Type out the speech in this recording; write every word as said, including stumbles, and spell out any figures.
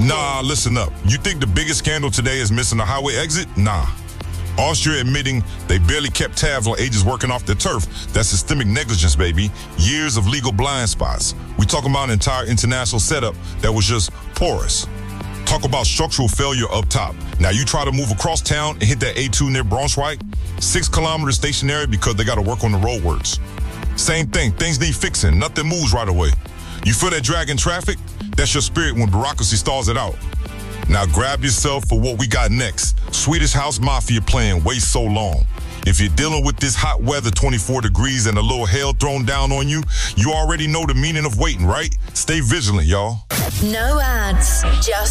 Nah, listen up. You think the biggest scandal today is missing a highway exit? Nah. Austria admitting they barely kept tabs on agents working off their turf. That's systemic negligence, baby. Years of legal blind spots. We talking about an entire international setup that was just porous. Talk about structural failure up top. Now you try to move across town and hit that A two near Braunschweig, six kilometers stationary because they got to work on the roadworks. Same thing, things need fixing. Nothing moves right away. You feel that drag in traffic? That's your spirit when bureaucracy stalls it out. Now grab yourself for what we got next. Swedish House Mafia playing Wait So Long. If you're dealing with this hot weather, twenty-four degrees and a little hail thrown down on you, you already know the meaning of waiting, right? Stay vigilant, y'all. No ads, just